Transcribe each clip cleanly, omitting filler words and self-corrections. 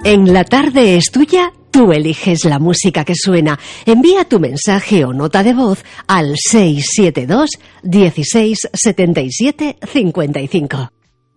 En La Tarde es Tuya, tú eliges la música que suena. Envía tu mensaje o nota de voz al 672 16 77 55.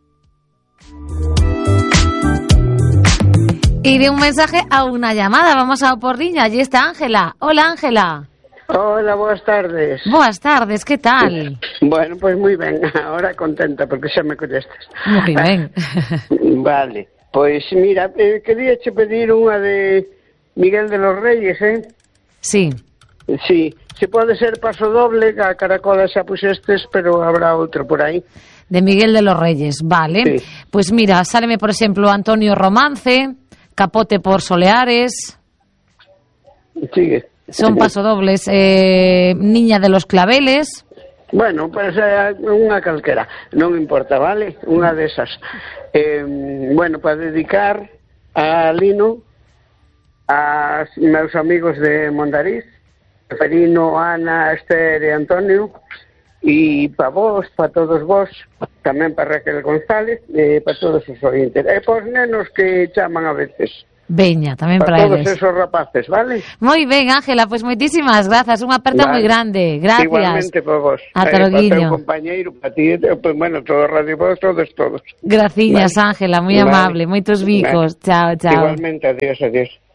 Y de un mensaje a una llamada. Vamos a por liña. Allí está Ángela. Hola, Ángela. Hola, boas tardes. Boas tardes, que tal? Bueno, pois moi ben, ahora contenta porque xa me contestas. Moi ben. Vale, pois mira, quería che pedir unha de Miguel de los Reyes, Sí. Sí, se pode ser paso doble, a caracola xa puxestes, pero habrá outro por aí. De Miguel de los Reyes, vale. Sí. Pues mira, sáleme, por ejemplo, Antonio Romance, Capote por Soleares. Sigue. Son pasodobles. Niña de los Claveles. Bueno, pues unha calquera, non importa, vale? Unha desas. Bueno, para dedicar a Lino, a meus amigos de Mondariz, Ferino, Ana, Esther e Antonio, e para vos, para todos vos, tamén para Raquel González, para todos os ointes, e para os nenos que chaman a veces. Veña, tamén para todos eles. esos rapaces, vale? Moi ben, Ángela, pois moitísimas grazas, unha aperta moi grande. Gracias. Igualmente para vos. Ata Para loguiño. teu compañeiro, para ti, pues, bueno, todo Radio Vos, todos. Graciñas, Vale. Ángela, moi amable, moitos bicos. Vale. Chao, chao. Igualmente, adiós.